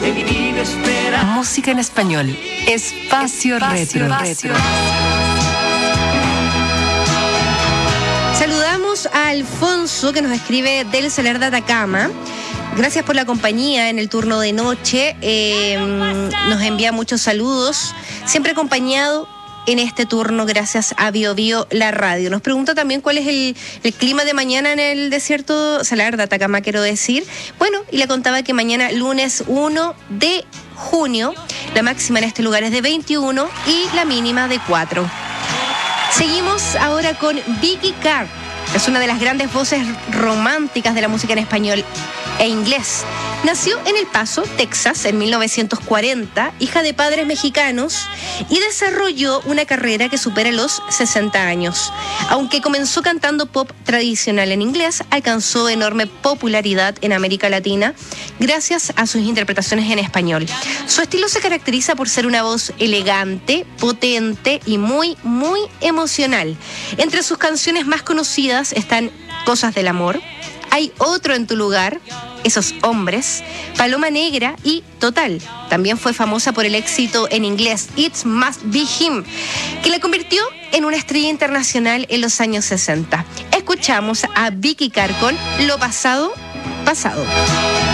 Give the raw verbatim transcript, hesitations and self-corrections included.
de mi vida espera. Música en español. Espacio, Espacio retro. retro. Saludamos a Alfonso, que nos escribe del Salar de Atacama. Gracias por la compañía en el turno de noche. Eh, nos envía muchos saludos. Siempre acompañado en este turno gracias a Bio Bio, la radio. Nos pregunta también cuál es el, el clima de mañana en el desierto Salar de Atacama, quiero decir. Bueno, y le contaba que mañana, lunes uno de junio, la máxima en este lugar es de veintiuno y la mínima de cuatro. Seguimos ahora con Vicky Carr. Es una de las grandes voces románticas de la música en español e inglés. Nació en El Paso, Texas, en mil novecientos cuarenta, hija de padres mexicanos, y desarrolló una carrera que supera los sesenta años. Aunque comenzó cantando pop tradicional en inglés, alcanzó enorme popularidad en América Latina gracias a sus interpretaciones en español. Su estilo se caracteriza por ser una voz elegante, potente y muy, muy emocional. Entre sus canciones más conocidas están Cosas del Amor, Hay Otro en Tu Lugar, Esos Hombres, Paloma Negra y Total. También fue famosa por el éxito en inglés It Must Be Him, que la convirtió en una estrella internacional en los años sesenta. Escuchamos a Vicky Carr con Lo Pasado, Pasado.